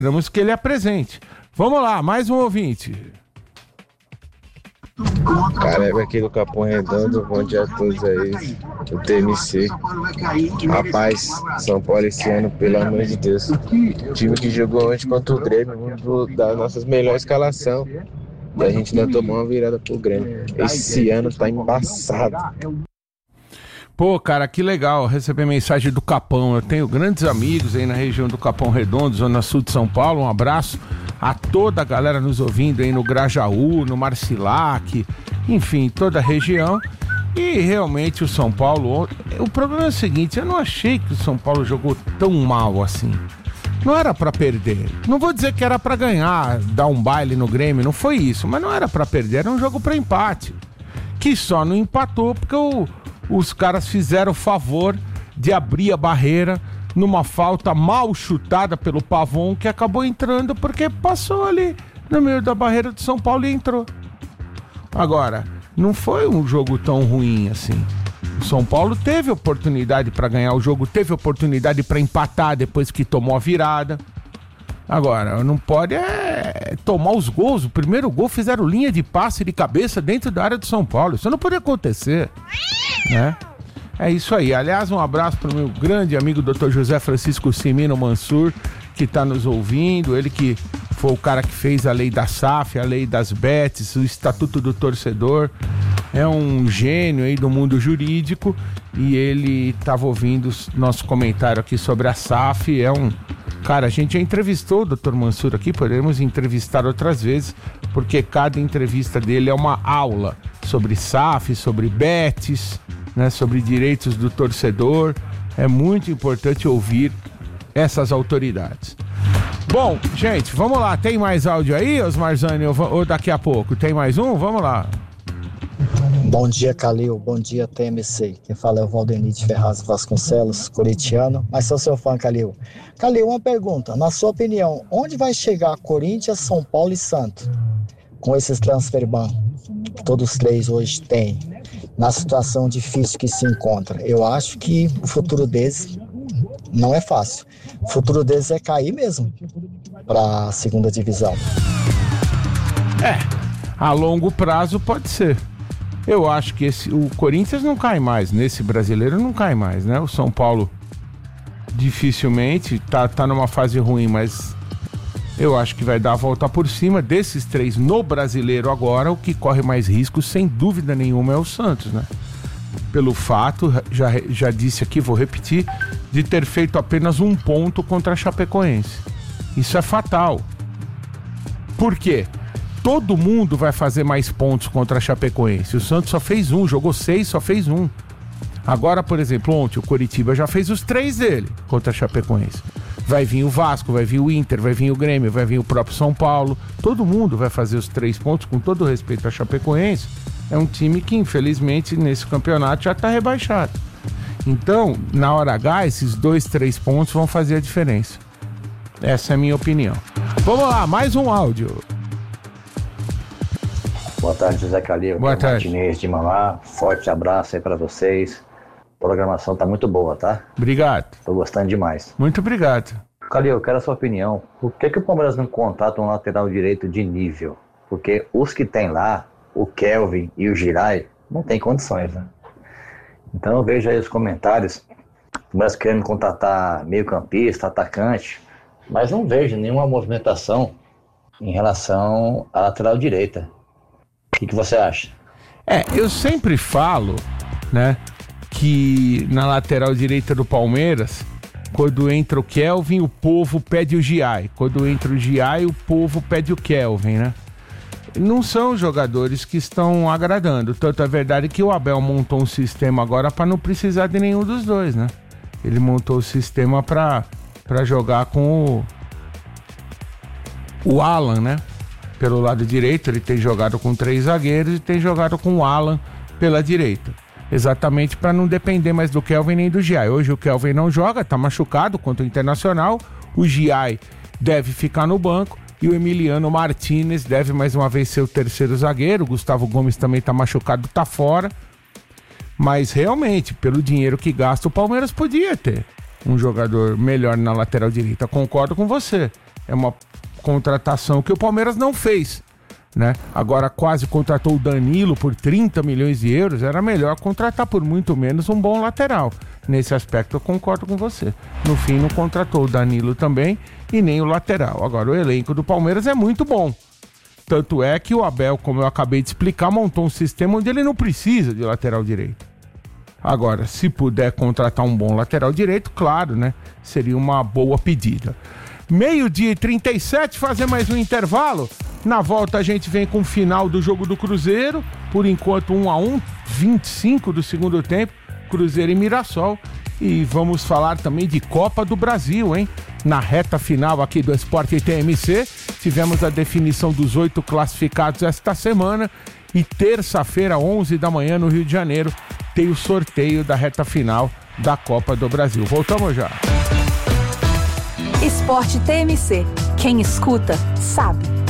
Esperamos que ele apresente. Vamos lá, mais um ouvinte. Caramba, aqui do Capão Redondo, bom dia a todos aí, do TMC. Rapaz, São Paulo esse ano, pelo amor de Deus, o time que jogou ontem contra o Grêmio, da nossa melhor escalação, e a gente ainda tomou uma virada pro Grêmio. Esse ano tá embaçado. Pô, cara, que legal receber mensagem do Capão. Eu tenho grandes amigos aí na região do Capão Redondo, zona sul de São Paulo. Um abraço a toda a galera nos ouvindo aí no Grajaú, no Marcilac, enfim, toda a região. E realmente o São Paulo... O problema é o seguinte, eu não achei que o São Paulo jogou tão mal assim. Não era pra perder. Não vou dizer que era pra ganhar, dar um baile no Grêmio, não foi isso. Mas não era pra perder, era um jogo pra empate. Que só não empatou porque os caras fizeram o favor de abrir a barreira numa falta mal chutada pelo Pavon, que acabou entrando porque passou ali no meio da barreira do São Paulo e entrou. Agora, não foi um jogo tão ruim assim. O São Paulo teve oportunidade para ganhar o jogo, teve oportunidade para empatar depois que tomou a virada. Agora, não pode tomar os gols. O primeiro gol fizeram linha de passe de cabeça dentro da área do São Paulo. Isso não pode acontecer, né? É isso aí. Aliás, um abraço para o meu grande amigo Dr. José Francisco Cimino Mansur, que está nos ouvindo. Ele que foi o cara que fez a lei da SAF, a lei das bets, o Estatuto do Torcedor. É um gênio aí do mundo jurídico e ele estava ouvindo nosso comentário aqui sobre a SAF. Cara, a gente já entrevistou o Dr. Mansur aqui, podemos entrevistar outras vezes, porque cada entrevista dele é uma aula sobre SAF, sobre bets, né, sobre direitos do torcedor. É muito importante ouvir essas autoridades. Bom, gente, vamos lá. Tem mais áudio aí, Osmarzani, ou daqui a pouco? Tem mais um? Vamos lá. Bom dia, Calil. Bom dia, TMC. Quem fala é o Valdemir de Ferraz Vasconcelos, corintiano, mas sou seu fã, Calil. Calil, uma pergunta. Na sua opinião, onde vai chegar Corinthians, São Paulo e Santos? Com esses transfer ban que todos três hoje têm, na situação difícil que se encontra. Eu acho que o futuro deles não é fácil. O futuro deles é cair mesmo para a segunda divisão. A longo prazo pode ser. Eu acho que o Corinthians não cai mais, nesse brasileiro não cai mais, né? O São Paulo dificilmente tá numa fase ruim, mas eu acho que vai dar a volta por cima. Desses três no brasileiro agora, o que corre mais risco, sem dúvida nenhuma, é o Santos, né? Pelo fato, já disse aqui, vou repetir, de ter feito apenas um ponto contra a Chapecoense. Isso é fatal. Por quê? Todo mundo vai fazer mais pontos contra a Chapecoense. O Santos só fez um, jogou 6, só fez um. Agora, por exemplo, ontem o Coritiba já fez os 3 dele contra a Chapecoense. Vai vir o Vasco, vai vir o Inter, vai vir o Grêmio, vai vir o próprio São Paulo. Todo mundo vai fazer os 3 pontos, com todo o respeito à Chapecoense. É um time que, infelizmente, nesse campeonato já está rebaixado. Então, na hora H, esses 2, 3 pontos vão fazer a diferença. Essa é a minha opinião. Vamos lá, mais um áudio. Boa tarde, José Calil. Boa tarde. Martinez de Mamá. Forte abraço aí pra vocês. A programação tá muito boa, tá? Obrigado. Tô gostando demais. Muito obrigado. Calil, eu quero a sua opinião. Por que o Palmeiras não contrata um lateral direito de nível? Porque os que tem lá, o Kelvin e o Giray, não tem condições, né? Então eu vejo aí os comentários, mas querendo contratar meio-campista, atacante, mas não vejo nenhuma movimentação em relação à lateral direita. O que você acha? Eu sempre falo, né, que na lateral direita do Palmeiras, quando entra o Kelvin, o povo pede o Giai. Quando entra o Giai, o povo pede o Kelvin, né? Não são jogadores que estão agradando. Tanto é verdade que o Abel montou um sistema agora para não precisar de nenhum dos dois, né? Ele montou o sistema para jogar com o Alan, né? Pelo lado direito, ele tem jogado com 3 zagueiros e tem jogado com o Alan pela direita. Exatamente para não depender mais do Kelvin nem do Giai. Hoje o Kelvin não joga, tá machucado contra o Internacional. O Giai deve ficar no banco e o Emiliano Martinez deve mais uma vez ser o terceiro zagueiro. O Gustavo Gomes também tá machucado, tá fora. Mas realmente, pelo dinheiro que gasta, o Palmeiras podia ter um jogador melhor na lateral direita. Concordo com você. É uma contratação que o Palmeiras não fez, né? Agora quase contratou o Danilo por 30 milhões de euros, era melhor contratar por muito menos um bom lateral. Nesse aspecto eu concordo com você. No fim não contratou o Danilo também e nem o lateral. Agora o elenco do Palmeiras é muito bom. Tanto é que o Abel, como eu acabei de explicar, montou um sistema onde ele não precisa de lateral direito. Agora, se puder contratar um bom lateral direito, claro, né? Seria uma boa pedida. 12h37, fazer mais um intervalo. Na volta a gente vem com o final do jogo do Cruzeiro. Por enquanto 1-1, 25 do segundo tempo, Cruzeiro e Mirassol. E vamos falar também de Copa do Brasil, hein? Na reta final aqui do Sport TMC, tivemos a definição dos 8 classificados esta semana. E terça-feira, 11 da manhã, no Rio de Janeiro, tem o sorteio da reta final da Copa do Brasil. Voltamos já. Sport TMC. Quem escuta, sabe.